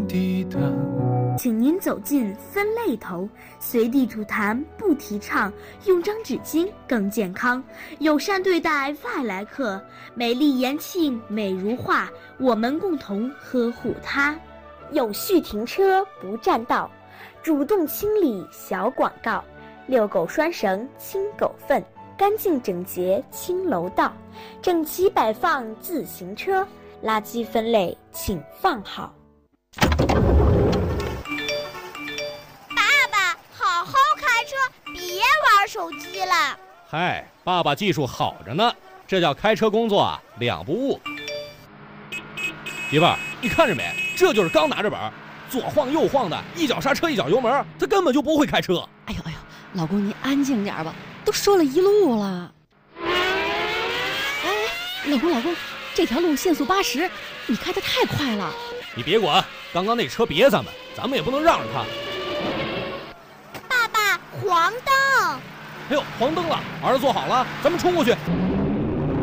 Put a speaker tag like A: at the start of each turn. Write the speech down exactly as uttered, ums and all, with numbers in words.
A: 地等。
B: 请您走进分类头，随地吐痰不提倡，用张纸巾更健康，友善对待外来客，美丽延庆美如画，我们共同呵护它。有序停车不占道，主动清理小广告，遛狗拴绳清狗粪，干净整洁清楼道，整齐摆放自行车，垃圾分类请放好。
C: 别玩手机了。
D: 嗨，爸爸技术好着呢，这叫开车工作啊，两不误。媳妇儿，你看着没？这就是刚拿着本，左晃右晃的，一脚刹车一脚油门，他根本就不会开车。
E: 哎呦哎呦，老公你安静点吧，都说了一路了。哎，老公老公，这条路限速八十，你开得太快了。
D: 你别管，刚刚那车别咱们，咱们也不能让着他。
C: 黄灯！
D: 哎呦，黄灯了！儿子坐好了，咱们冲过去。